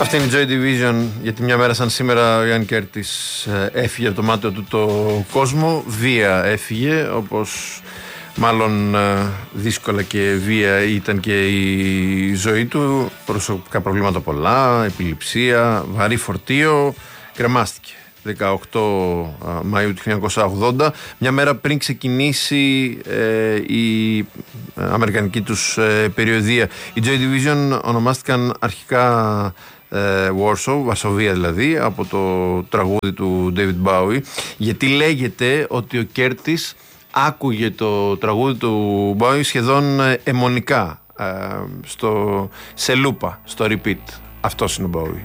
Αυτή είναι η Joy Division, γιατί μια μέρα σαν σήμερα ο Ιαν Κέρτις έφυγε από το μάτιο του το κόσμο. Βία έφυγε, όπως μάλλον δύσκολα και βία ήταν και η ζωή του. Προσωπικά προβλήματα πολλά, επιληψία, βαρύ φορτίο, κρεμάστηκε 18 Μαΐου του 1980, μια μέρα πριν ξεκινήσει η αμερικανική τους περιοδεία. Οι Joy Division ονομάστηκαν αρχικά Warsaw, Βαρσοβία δηλαδή, από το τραγούδι του David Bowie, γιατί λέγεται ότι ο Κέρτις άκουγε το τραγούδι του Bowie σχεδόν αιμονικά, σε λούπα, στο repeat. Αυτός είναι ο Bowie.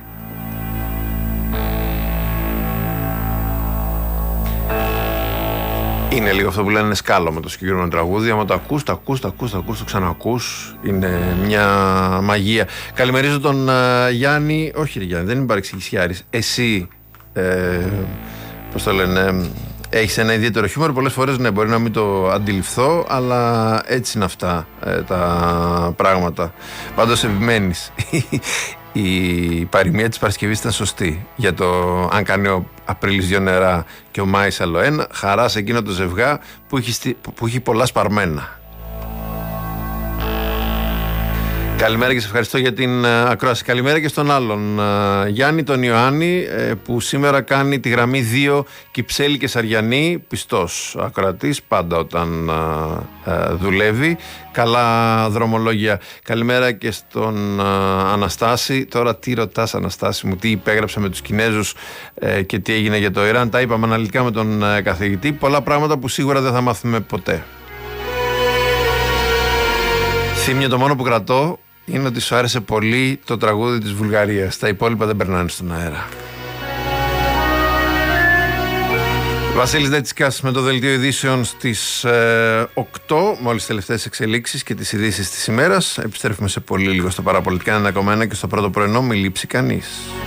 Είναι λίγο αυτό που λένε σκάλωμα το συγκεκριμένο τραγούδι. Άμα το ακούς, το ξανακούς. Είναι μια μαγεία. Καλημερίζω τον Γιάννη. Όχι, ρε Γιάννη, δεν είναι παρεξηγησιάρης. Εσύ, πώς το λένε, έχεις ένα ιδιαίτερο χιούμορ. Πολλές φορές ναι, μπορεί να μην το αντιληφθώ, αλλά έτσι είναι αυτά τα πράγματα. Πάντως επιμένεις. Η παροιμία της Παρασκευής ήταν σωστή. Για το αν κάνει ο Απρίλης δυο νερά και ο Μάης άλλο ένα, χαρά σε εκείνο το ζευγά που έχει πολλά σπαρμένα. Καλημέρα και σε ευχαριστώ για την ακρόαση. Καλημέρα και στον άλλον Γιάννη, τον Ιωάννη, που σήμερα κάνει τη γραμμή 2 Κυψέλη και Σαριανή, πιστός ακροατής πάντα όταν δουλεύει. Καλά δρομολόγια. Καλημέρα και στον Αναστάση. Τώρα τι ρωτάς, Αναστάση μου, τι υπέγραψε με τους Κινέζους και τι έγινε για το Ιράν. Τα είπαμε αναλυτικά με τον καθηγητή. Πολλά πράγματα που σίγουρα δεν θα μάθουμε ποτέ. Θύμιο, το μόνο που κρατώ είναι ότι σου άρεσε πολύ το τραγούδι της Βουλγαρίας. Τα υπόλοιπα δεν περνάνε στον αέρα. Βασίλης Δέτσικας με το δελτίο ειδήσεων στις 8, μόλις τελευταίες εξελίξεις και τις ειδήσεις της ημέρας. Επιστρέφουμε σε πολύ λίγο στα παραπολιτικά 1,1 και στο πρώτο πρωινό. Μη λείψει κανείς.